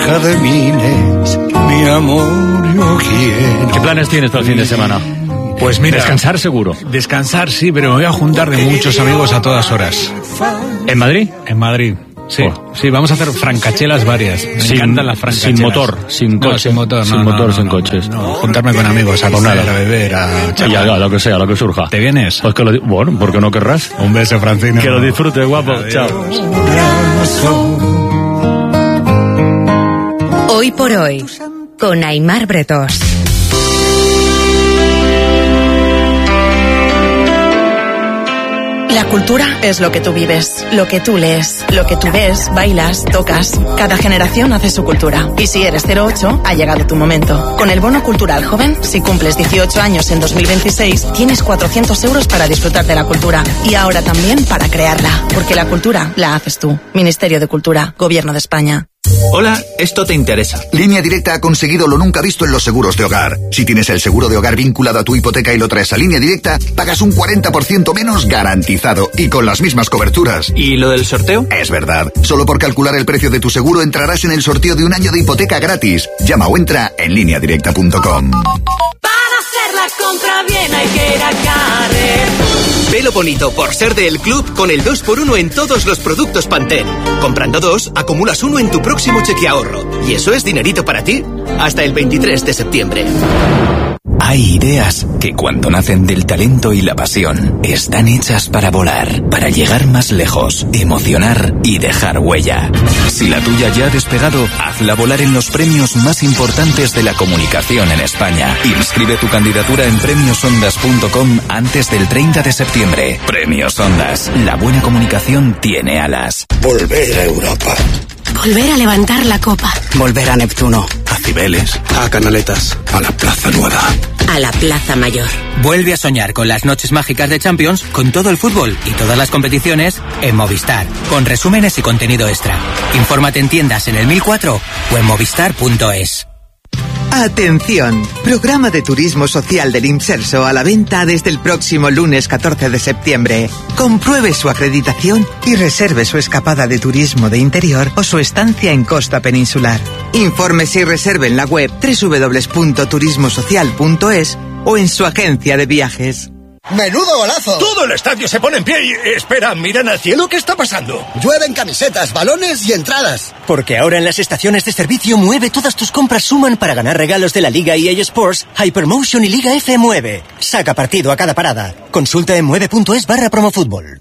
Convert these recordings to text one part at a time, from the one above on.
jardines, mi amor, yo quiero. ¿Qué planes tienes para el fin de semana? Pues mira, descansar seguro. Descansar sí, pero me voy a juntar de muchos amigos a todas horas. ¿En Madrid? En Madrid. Sí, sí, vamos a hacer francachelas varias. Me encantan las francachelas. Sin motor, sin coche. No, sin motor, sin motor, sin coches. No, juntarme con amigos, a comer, a beber, a charlar. Ya, lo que sea, lo que surja. ¿Te vienes? Pues bueno, ¿por qué no querrás? Un beso, Francino. Que lo disfrutes, guapo. Adiós. Chao. Hoy por hoy, con Aimar Bretós. La cultura es lo que tú vives, lo que tú lees, lo que tú ves, bailas, tocas. Cada generación hace su cultura. Y si eres 08, ha llegado tu momento. Con el bono cultural joven, si cumples 18 años en 2026, tienes 400 euros para disfrutar de la cultura. Y ahora también para crearla. Porque la cultura la haces tú. Ministerio de Cultura, Gobierno de España. Hola, esto te interesa. Línea Directa ha conseguido lo nunca visto en los seguros de hogar. Si tienes el seguro de hogar vinculado a tu hipoteca y lo traes a Línea Directa, pagas un 40% menos garantizado y con las mismas coberturas. ¿Y lo del sorteo? Es verdad. Solo por calcular el precio de tu seguro entrarás en el sorteo de un año de hipoteca gratis. Llama o entra en lineadirecta.com. Para hacer la compra bien hay que ir a Carrefour. Velo bonito por ser del club con el 2x1 en todos los productos Pantene. Comprando 2, acumulas 1 en tu próximo cheque ahorro. Y eso es dinerito para ti. Hasta el 23 de septiembre. Hay ideas que cuando nacen del talento y la pasión están hechas para volar, para llegar más lejos, emocionar y dejar huella. Si la tuya ya ha despegado, hazla volar en los premios más importantes de la comunicación en España. Inscribe tu candidatura en premiosondas.com antes del 30 de septiembre. Premios Ondas. La buena comunicación tiene alas. Volver a Europa. Volver a levantar la copa. Volver a Neptuno. A Cibeles. A Canaletas. A la Plaza Nueva. A la Plaza Mayor. Vuelve a soñar con las noches mágicas de Champions, con todo el fútbol y todas las competiciones en Movistar, con resúmenes y contenido extra. Infórmate en tiendas en el 1004 o en movistar.es. Atención, programa de turismo social del Imserso a la venta desde el próximo lunes 14 de septiembre. Compruebe su acreditación y reserve su escapada de turismo de interior o su estancia en costa peninsular. Infórmese y reserve en la web www.turismosocial.es o en su agencia de viajes. ¡Menudo golazo! Todo el estadio se pone en pie y... Espera, miran al cielo, ¿qué está pasando? Llueven camisetas, balones y entradas. Porque ahora en las estaciones de servicio Mueve todas tus compras suman para ganar regalos de la Liga EA Sports, Hypermotion y Liga F Mueve. Saca partido a cada parada. Consulta en mueve.es/promofútbol.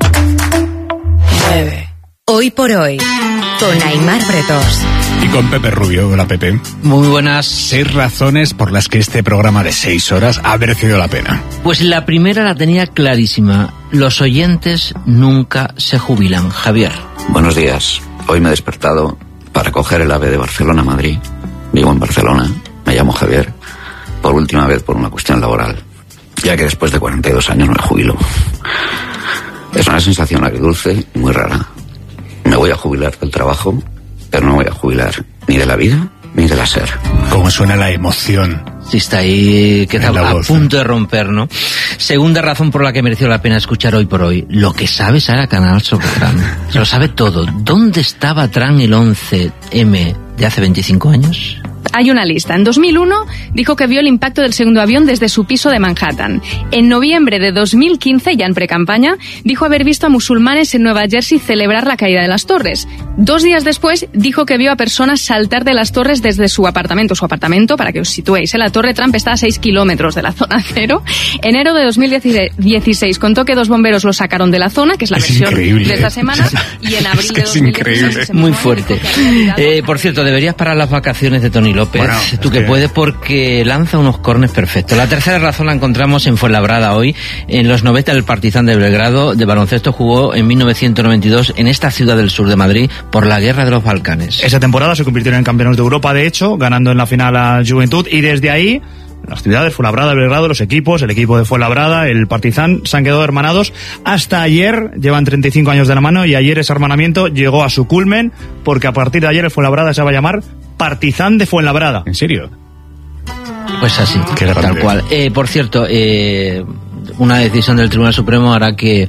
Hoy por hoy, con Aimar Bretós. Y con Pepe Rubio, hola Pepe. Muy buenas. 6 razones por las que este programa de 6 horas ha merecido la pena. Pues la primera la tenía clarísima. Los oyentes nunca se jubilan. Javier. Buenos días. Hoy me he despertado para coger el AVE de Barcelona a Madrid. Vivo en Barcelona. Me llamo Javier. Por última vez por una cuestión laboral. Ya que después de 42 años me jubilo. Es una sensación agridulce y muy rara. Me voy a jubilar del trabajo, pero no voy a jubilar ni de la vida ni de la SER. Cómo suena la emoción. Sí, está ahí, que está a punto de romper, ¿no? Segunda razón por la que mereció la pena escuchar Hoy por Hoy. Lo que sabe Sara Canal sobre Tran. Se lo sabe todo. ¿Dónde estaba Tran el 11M de hace 25 años? Hay una lista. En 2001 dijo que vio el impacto del segundo avión desde su piso de Manhattan. En noviembre de 2015, ya en precampaña, dijo haber visto a musulmanes en Nueva Jersey celebrar la caída de las torres. 2 días después, dijo que vio a personas saltar de las torres desde su apartamento. Su apartamento, para que os situéis, la Torre Trump está a 6 kilómetros de la zona cero. Enero de 2016 contó que 2 bomberos lo sacaron de la zona, que es la versión de esta semana, y en abril de 2016... Muy fuerte. Por cierto, deberías parar las vacaciones de Tony López. Bueno, tú que puedes, porque lanza unos córners perfectos. La tercera razón la encontramos en Fuenlabrada hoy. En los 90 el Partizan de Belgrado de baloncesto jugó en 1992 en esta ciudad del sur de Madrid por la Guerra de los Balcanes. Esa temporada se convirtieron en campeones de Europa, de hecho, ganando en la final a Juventud, y desde ahí las ciudades, Fuenlabrada, Belgrado, los equipos, el equipo de Fuenlabrada, el Partizan, se han quedado hermanados hasta ayer. Llevan 35 años de la mano y ayer ese hermanamiento llegó a su culmen, porque a partir de ayer el Fuenlabrada se va a llamar Partizan de Fuenlabrada. ¿En serio? Pues así, tal cual. Por cierto, una decisión del Tribunal Supremo hará que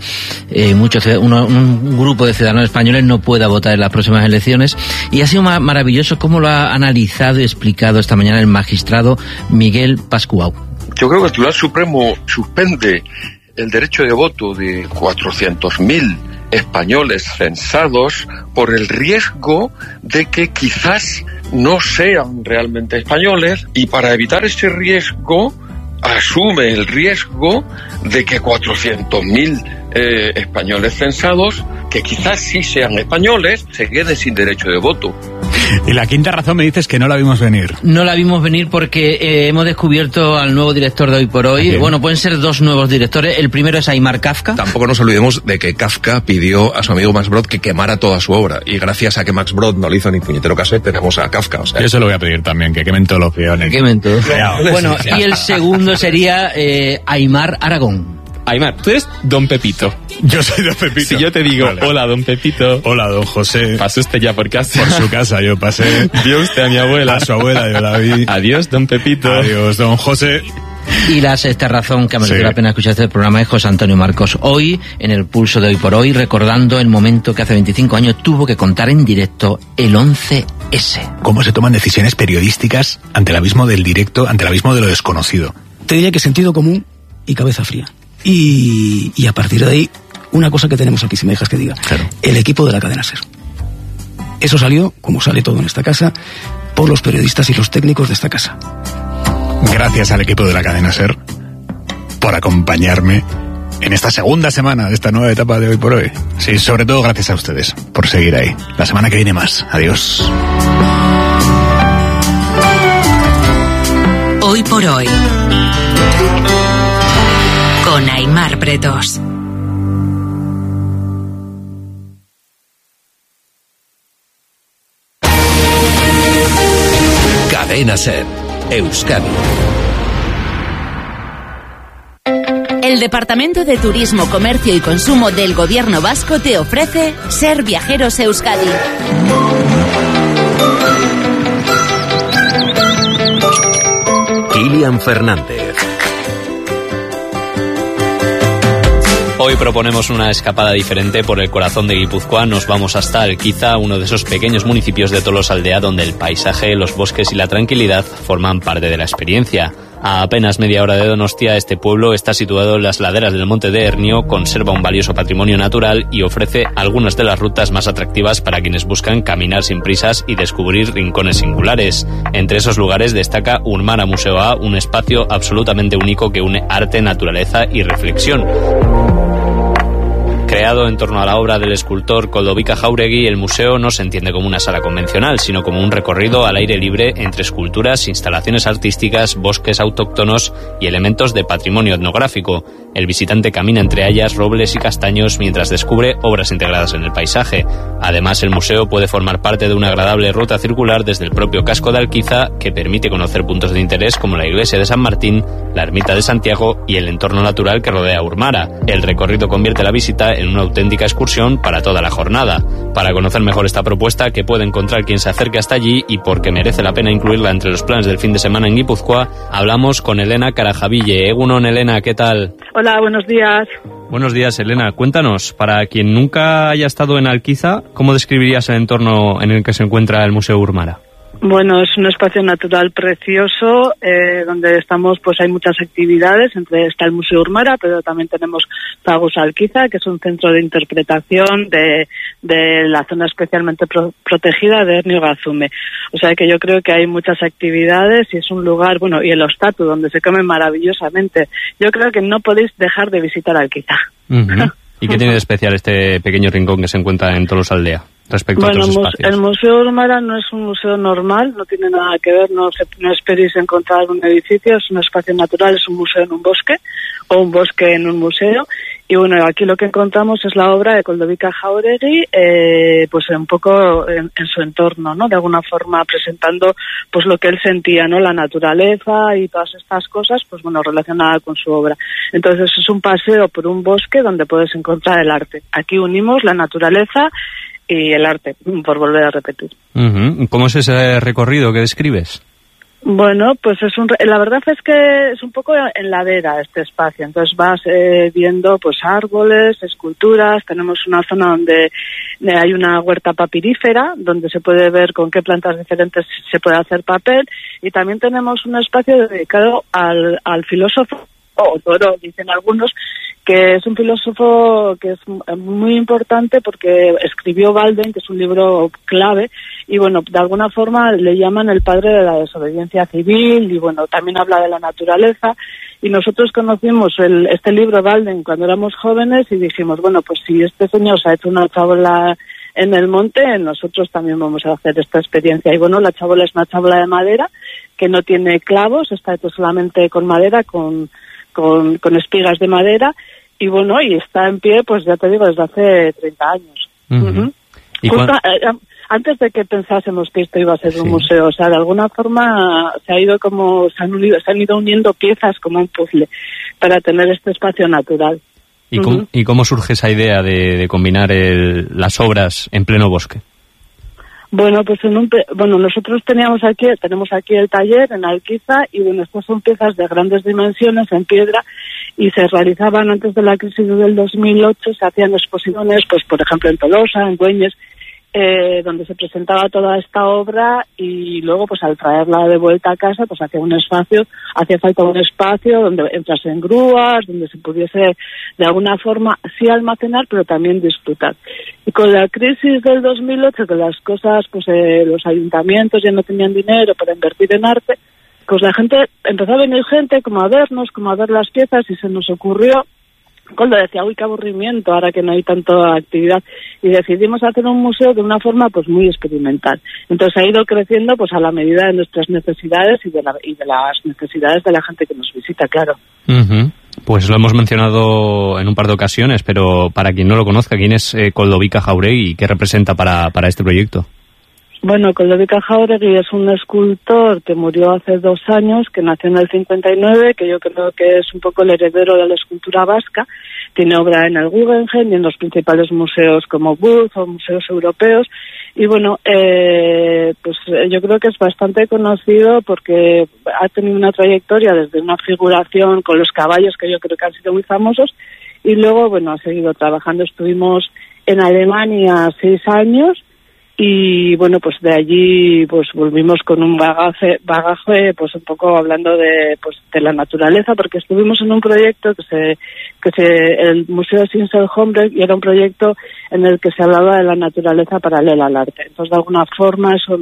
un grupo de ciudadanos españoles no pueda votar en las próximas elecciones. Y ha sido maravilloso cómo lo ha analizado y explicado esta mañana el magistrado Miguel Pascual. Yo creo que el Tribunal Supremo suspende el derecho de voto de 400.000 españoles censados por el riesgo de que quizás no sean realmente españoles, y para evitar ese riesgo asume el riesgo de que 400.000 españoles censados, que quizás sí sean españoles, se queden sin derecho de voto. Y la quinta razón me dices que no la vimos venir. No la vimos venir porque hemos descubierto al nuevo director de Hoy por Hoy. Bueno, pueden ser dos nuevos directores. El primero es Aimar Kafka. Tampoco nos olvidemos de que Kafka pidió a su amigo Max Brod que quemara toda su obra. Y gracias a que Max Brod no le hizo ni puñetero caso, tenemos a Kafka. O sea, yo se lo voy a pedir también, que quemen todos los peones. Que quemen todos. Bueno, y el segundo sería Aimar Aragón. Aimar, tú eres Don Pepito. Yo soy Don Pepito. Si yo te digo, vale. Hola, Don Pepito. Hola, Don José. ¿Pasó usted ya por casa? Por su casa yo pasé. ¿Vio usted a mi abuela? A su abuela yo la vi. Adiós, Don Pepito. Adiós, Don José. Y la sexta razón que merece la pena escuchar este programa es José Antonio Marcos. Hoy, en el pulso de Hoy por Hoy, recordando el momento que hace 25 años tuvo que contar en directo el 11S. ¿Cómo se toman decisiones periodísticas ante el abismo del directo, ante el abismo de lo desconocido? Te diría que sentido común y cabeza fría. Y a partir de ahí, una cosa que tenemos aquí, si me dejas que diga, claro. El equipo de la cadena SER. Eso salió, como sale todo en esta casa, por los periodistas y los técnicos de esta casa. Gracias al equipo de la cadena SER por acompañarme en esta segunda semana de esta nueva etapa de Hoy por Hoy. Sí, sobre todo gracias a ustedes por seguir ahí. La semana que viene más. Adiós. Hoy por Hoy con Aimar Bretos. Cadena SER, Euskadi. El Departamento de Turismo, Comercio y Consumo del Gobierno Vasco te ofrece Ser Viajeros Euskadi. Kilian Fernández. Hoy proponemos una escapada diferente por el corazón de Guipúzcoa. Nos vamos hasta Alquiza, uno de esos pequeños municipios de Tolosaldea donde el paisaje, los bosques y la tranquilidad forman parte de la experiencia. A apenas media hora de Donostia, este pueblo está situado en las laderas del Monte de Hernio, conserva un valioso patrimonio natural y ofrece algunas de las rutas más atractivas para quienes buscan caminar sin prisas y descubrir rincones singulares. Entre esos lugares destaca Urmara Museo A, un espacio absolutamente único que une arte, naturaleza y reflexión. Creado en torno a la obra del escultor Koldovica Jauregui, el museo no se entiende como una sala convencional, sino como un recorrido al aire libre entre esculturas, instalaciones artísticas, bosques autóctonos y elementos de patrimonio etnográfico. El visitante camina entre hayas, robles y castaños mientras descubre obras integradas en el paisaje. Además, el museo puede formar parte de una agradable ruta circular desde el propio casco de Alquiza, que permite conocer puntos de interés como la iglesia de San Martín, la ermita de Santiago y el entorno natural que rodea Urmara. El recorrido convierte la visita en una auténtica excursión para toda la jornada. Para conocer mejor esta propuesta, que puede encontrar quien se acerque hasta allí y porque merece la pena incluirla entre los planes del fin de semana en Guipúzcoa, hablamos con Elena Carajaville. Egunon, Elena, ¿qué tal? Hola, buenos días. Buenos días, Elena. Cuéntanos, para quien nunca haya estado en Alquiza, ¿cómo describirías el entorno en el que se encuentra el Museo Urmara? Bueno, es un espacio natural precioso, donde estamos, pues hay muchas actividades, está el Museo Urmara, pero también tenemos Pagos Alquiza, que es un centro de interpretación de la zona especialmente protegida de Hernio Gazume. O sea que yo creo que hay muchas actividades y es un lugar, bueno, y el Ostatu, donde se come maravillosamente. Yo creo que no podéis dejar de visitar Alquiza. Uh-huh. ¿Y qué tiene de especial este pequeño rincón que se encuentra en Tolosaldea respecto a otros espacios? El Museo Urmara no es un museo normal, no tiene nada que ver, no esperéis encontrar un edificio, es un espacio natural, es un museo en un bosque o un bosque en un museo. Y bueno, aquí lo que encontramos es la obra de Koldovica Jauregui, pues un poco en su entorno, ¿no? De alguna forma presentando pues lo que él sentía, ¿no? La naturaleza y todas estas cosas, pues bueno, relacionadas con su obra. Entonces es un paseo por un bosque donde puedes encontrar el arte. Aquí unimos la naturaleza y el arte, por volver a repetir. Uh-huh. ¿Cómo es ese recorrido que describes? Bueno, pues la verdad es que es un poco en ladera este espacio, entonces vas viendo pues árboles, esculturas, tenemos una zona donde hay una huerta papirífera, donde se puede ver con qué plantas diferentes se puede hacer papel, y también tenemos un espacio dedicado al filósofo, o Toro, dicen algunos, que es un filósofo que es muy importante porque escribió Walden, que es un libro clave, y bueno, de alguna forma le llaman el padre de la desobediencia civil, y bueno, también habla de la naturaleza, y nosotros conocimos este libro Walden cuando éramos jóvenes y dijimos, bueno, pues si este señor se ha hecho una chábola en el monte, nosotros también vamos a hacer esta experiencia. Y bueno, la chábola es una chábola de madera que no tiene clavos, está hecho solamente con madera, con espigas de madera, y bueno, y está en pie, pues ya te digo, desde hace 30 años. Uh-huh. ¿Y antes de que pensásemos que esto iba a ser un museo, o sea, de alguna forma se han ido uniendo piezas como un puzzle para tener este espacio natural. ¿Y cómo surge esa idea de combinar las obras en pleno bosque? Bueno, pues nosotros tenemos aquí el taller en Alquiza, y bueno, estas son piezas de grandes dimensiones en piedra, y se realizaban antes de la crisis del 2008, se hacían exposiciones, pues por ejemplo en Tolosa, en Güeñes, donde se presentaba toda esta obra, y luego pues al traerla de vuelta a casa pues hacía falta un espacio donde entras en grúas, donde se pudiese de alguna forma sí almacenar pero también disfrutar. Y con la crisis del 2008, que las cosas, pues los ayuntamientos ya no tenían dinero para invertir en arte, pues la gente, empezó a venir gente como a vernos, como a ver las piezas, y se nos ocurrió, cuando decía, uy, qué aburrimiento, ahora que no hay tanta actividad, y decidimos hacer un museo de una forma pues muy experimental. Entonces ha ido creciendo pues a la medida de nuestras necesidades y de las necesidades de la gente que nos visita, claro. Uh-huh. Pues lo hemos mencionado en un par de ocasiones, pero para quien no lo conozca, ¿quién es Koldovica Jauregui y qué representa para este proyecto? Bueno, Koldovica Jauregui es un escultor que murió hace 2 años, que nació en el 59, que yo creo que es un poco el heredero de la escultura vasca. Tiene obra en el Guggenheim y en los principales museos como Booth o museos europeos. Y bueno, pues yo creo que es bastante conocido porque ha tenido una trayectoria desde una figuración con los caballos, que yo creo que han sido muy famosos, y luego, bueno, ha seguido trabajando. Estuvimos en Alemania 6 años, y bueno, pues de allí pues volvimos con un bagaje pues un poco hablando de la naturaleza, porque estuvimos en un proyecto el Museo Sinsel-Homburg, y era un proyecto en el que se hablaba de la naturaleza paralela al arte. Entonces de alguna forma eso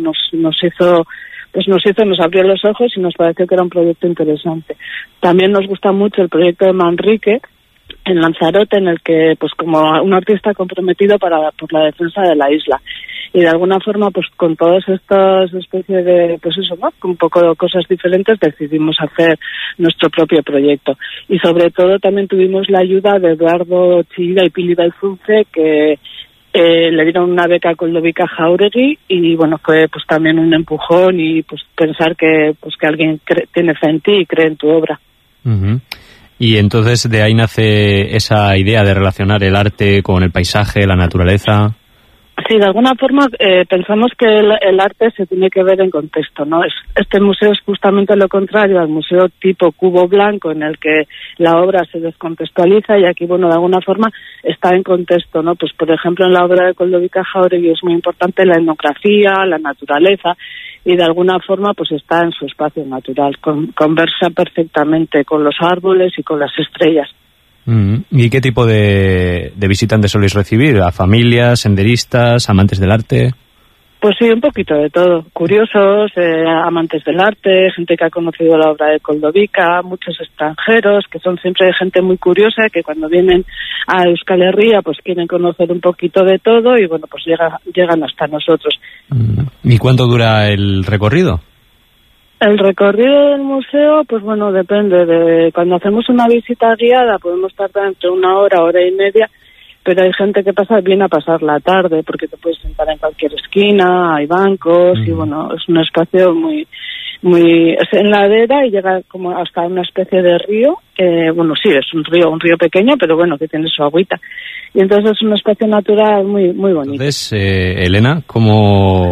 nos abrió los ojos y nos pareció que era un proyecto interesante. También nos gusta mucho el proyecto de Manrique en Lanzarote, en el que pues como un artista comprometido por la defensa de la isla. Y de alguna forma, pues con todas estas especies de, pues eso, ¿no? Con un poco de cosas diferentes decidimos hacer nuestro propio proyecto. Y sobre todo también tuvimos la ayuda de Eduardo Chillida y Pili Belzunce, que le dieron una beca a Koldovica Jauregui, y bueno, fue pues también un empujón y pues pensar que alguien tiene fe en ti y cree en tu obra. Uh-huh. Y entonces de ahí nace esa idea de relacionar el arte con el paisaje, la naturaleza. Sí, de alguna forma pensamos que el arte se tiene que ver en contexto, ¿no? Este museo es justamente lo contrario al museo tipo cubo blanco, en el que la obra se descontextualiza, y aquí, bueno, de alguna forma está en contexto, ¿no? Pues por ejemplo en la obra de Koldovica Jauregui es muy importante la etnografía, la naturaleza, y de alguna forma pues está en su espacio natural, conversa perfectamente con los árboles y con las estrellas. ¿Y qué tipo de visitantes soléis recibir? ¿A familias, senderistas, amantes del arte? Pues sí, un poquito de todo. Curiosos, amantes del arte, gente que ha conocido la obra de Koldovica, muchos extranjeros, que son siempre gente muy curiosa, que cuando vienen a Euskal Herria pues quieren conocer un poquito de todo, y bueno, pues llegan hasta nosotros. ¿Y cuánto dura el recorrido? El recorrido del museo, pues bueno, depende. Cuando hacemos una visita guiada podemos tardar entre 1 hora, hora y media, pero hay gente que viene a pasar la tarde, porque te puedes sentar en cualquier esquina, hay bancos, y bueno, es un espacio muy es en ladera, y llega como hasta una especie de río. Bueno, sí, es un río pequeño, pero bueno, que tiene su agüita. Y entonces es un espacio natural muy, muy bonito. Entonces, Elena, ¿cómo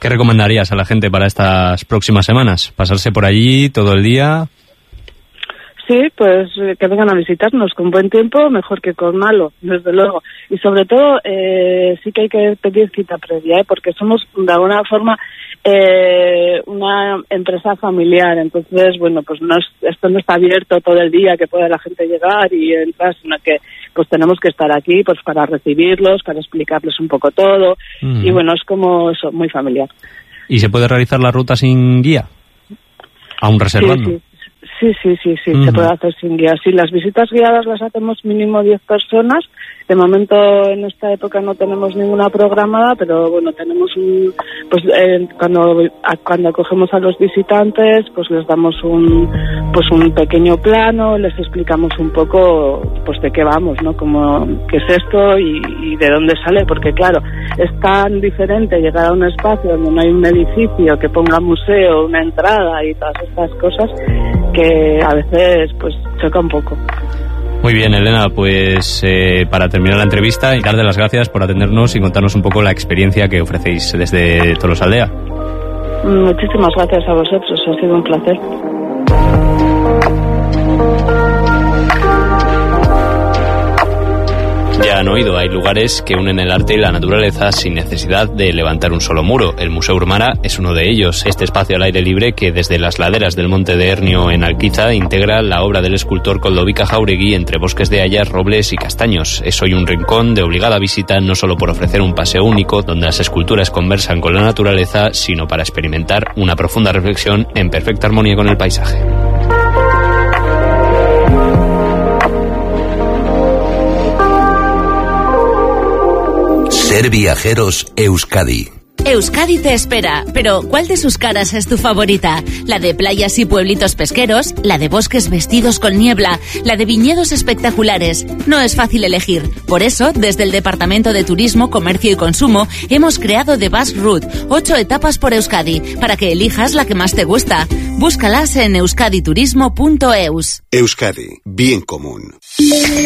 ¿Qué recomendarías a la gente para estas próximas semanas? ¿Pasarse por allí todo el día? Sí, pues que vengan a visitarnos con buen tiempo, mejor que con malo, desde luego. Y sobre todo, sí que hay que pedir cita previa, porque somos de alguna forma una empresa familiar. Entonces, bueno, pues esto no está abierto todo el día, que pueda la gente llegar y entrar, sino que pues tenemos que estar aquí pues para recibirlos, para explicarles un poco todo. Y bueno, es como eso, muy familiar. ¿Y se puede realizar la ruta sin guía? ¿Aún reservando? Sí, se puede hacer sin guía. Sí, las visitas guiadas las hacemos mínimo 10 personas. De momento, en esta época no tenemos ninguna programada, pero bueno, tenemos cuando acogemos a los visitantes, pues les damos un pequeño plano, les explicamos un poco pues de qué vamos, ¿no? Como qué es esto y de dónde sale, porque claro, es tan diferente llegar a un espacio donde no hay un edificio que ponga museo, una entrada y todas estas cosas, que a veces pues choca un poco. Muy bien, Elena, pues para terminar la entrevista y darte las gracias por atendernos y contarnos un poco la experiencia que ofrecéis desde Tolosaldea. Muchísimas gracias a vosotros, ha sido un placer. Ya han oído, hay lugares que unen el arte y la naturaleza sin necesidad de levantar un solo muro. El Museo Urmara es uno de ellos. Este espacio al aire libre que desde las laderas del Monte de Hernio en Alquiza integra la obra del escultor Koldovica Jauregui entre bosques de hayas, robles y castaños. Es hoy un rincón de obligada visita, no solo por ofrecer un paseo único donde las esculturas conversan con la naturaleza, sino para experimentar una profunda reflexión en perfecta armonía con el paisaje. Ser Viajeros Euskadi. Euskadi te espera, pero ¿cuál de sus caras es tu favorita? ¿La de playas y pueblitos pesqueros? ¿La de bosques vestidos con niebla? ¿La de viñedos espectaculares? No es fácil elegir. Por eso, desde el Departamento de Turismo, Comercio y Consumo, hemos creado The Bus Route, 8 etapas por Euskadi, para que elijas la que más te gusta. Búscalas en euskaditurismo.eus. Euskadi, bien común.